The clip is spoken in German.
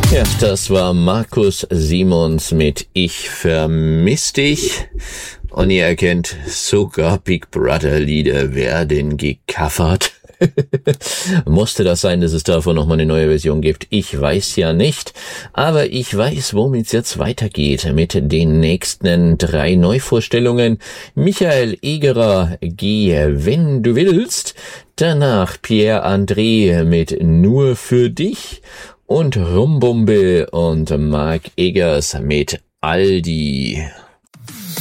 Ja, das war Markus Simons mit Ich vermiss dich. Und ihr erkennt, sogar Big Brother Lieder werden gecovert. Musste das sein, dass es davon nochmal eine neue Version gibt? Ich weiß ja nicht, aber ich weiß, womit es jetzt weitergeht mit den nächsten 3 Neuvorstellungen. Michael Egerer, Geh, wenn du willst. Danach Pierre André mit Nur für dich. Und Rumbumbe und Mark Eggers mit Aldi.